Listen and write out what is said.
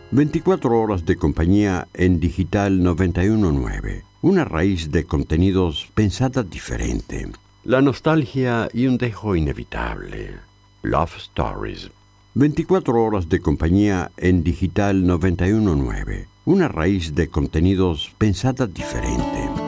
24 horas de compañía en Digital 919. Una raíz de contenidos pensada diferente. La nostalgia y un dejo inevitable. Love Stories. 24 horas de compañía en Digital 919. Una raíz de contenidos pensada diferente.